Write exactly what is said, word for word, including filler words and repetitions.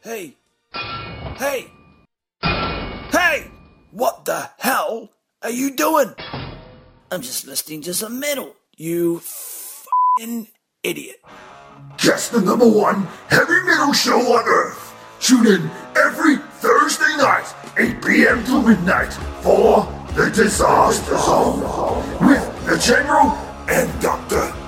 Hey! Hey! Hey! What the hell are you doing? I'm just listening to some metal, you f***ing idiot. Just the number one heavy metal show on Earth. Tune in every Thursday night, eight p.m. to midnight, for The Disaster Zone with the General and Doctor